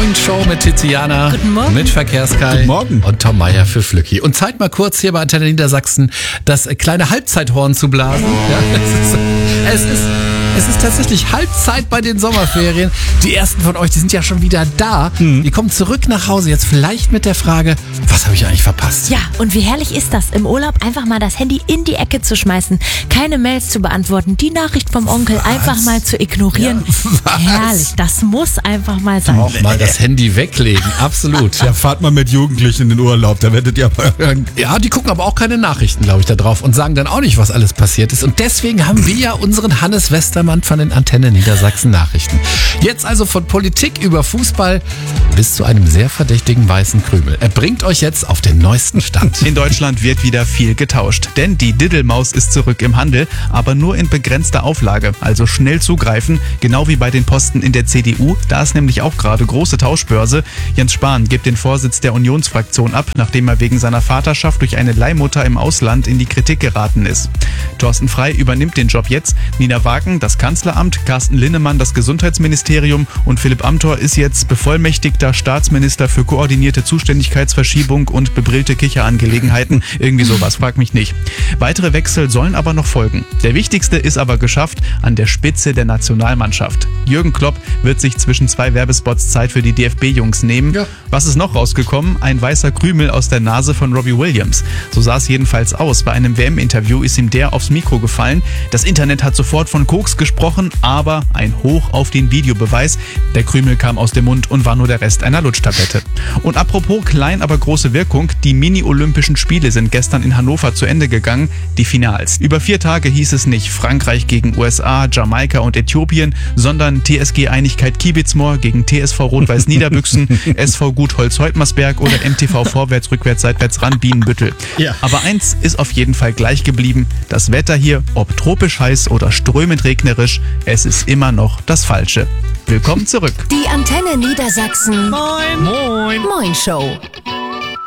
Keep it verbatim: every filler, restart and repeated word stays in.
Show mit Tiziana. Guten Morgen. Mit Verkehrskai. Guten Morgen. Und Tom Meier für Flücki. Und Zeit mal kurz hier bei Antenne Niedersachsen das kleine Halbzeithorn zu blasen. Ja, es ist, es ist, es ist tatsächlich Halbzeit bei den Sommerferien. Die ersten von euch, die sind ja schon wieder da. Hm. Die kommen zurück nach Hause. Jetzt vielleicht mit der Frage, was habe ich eigentlich verpasst? Ja, und wie herrlich ist das, im Urlaub einfach mal das Handy in die Ecke zu schmeißen, keine Mails zu beantworten, die Nachricht vom Onkel was? einfach mal zu ignorieren. Ja, herrlich, das muss einfach mal sein. Auch mal das Handy weglegen, absolut. Ja, fahrt mal mit Jugendlichen in den Urlaub, da werdet ihr aber... Ja, die gucken aber auch keine Nachrichten, glaube ich, da drauf und sagen dann auch nicht, was alles passiert ist. Und deswegen haben wir ja unseren Hannes Westermann von den Antenne Niedersachsen Nachrichten. Jetzt also von Politik über Fußball bis zu einem sehr verdächtigen weißen Krümel. Er bringt euch jetzt auf den neuesten Stand. In Deutschland wird wieder viel getauscht, denn die Diddelmaus ist zurück im Handel, aber nur in begrenzter Auflage, also schnell zugreifen, genau wie bei den Posten in der C D U. Da ist nämlich auch gerade große Tauschbörse. Jens Spahn gibt den Vorsitz der Unionsfraktion ab, nachdem er wegen seiner Vaterschaft durch eine Leihmutter im Ausland in die Kritik geraten ist. Thorsten Frey übernimmt den Job jetzt, Nina Wagen das Kanzleramt, Carsten Linnemann das Gesundheitsministerium und Philipp Amthor ist jetzt bevollmächtigter Staatsminister für koordinierte Zuständigkeitsverschiebung und bebrillte Kicherangelegenheiten. Irgendwie sowas, frag mich nicht. Weitere Wechsel sollen aber noch folgen. Der wichtigste ist aber geschafft, an der Spitze der Nationalmannschaft. Jürgen Klopp wird sich zwischen zwei Werbespots Zeit für die D F B-Jungs nehmen. Ja. Was ist noch rausgekommen? Ein weißer Krümel aus der Nase von Robbie Williams. So sah es jedenfalls aus. Bei einem W M-Interview ist ihm der aufs Mikro gefallen. Das Internet hat sofort von Koks gesprochen, aber ein Hoch auf den Videobeweis. Der Krümel kam aus dem Mund und war nur der Rest einer Lutschtablette. Und apropos klein, aber große Wirkung, die Mini-Olympischen Spiele sind gestern in Hannover zu Ende gegangen, die Finals. Über vier Tage hieß es nicht Frankreich gegen U S A, Jamaika und Äthiopien, sondern T S G Einigkeit Kiebitzmoor gegen T S V Rot-Weiß Niederbüchsen, S V Gut-Holz-Heutmersberg oder M T V Vorwärts, Rückwärts, Seitwärts, Ran, Bienenbüttel. Ja. Aber eins ist auf jeden Fall gleich geblieben. Das Wetter hier, ob tropisch heiß oder strömend regnerisch, es ist immer noch das Falsche. Willkommen zurück. Die Antenne Niedersachsen. Moin. Moin. Moin Show.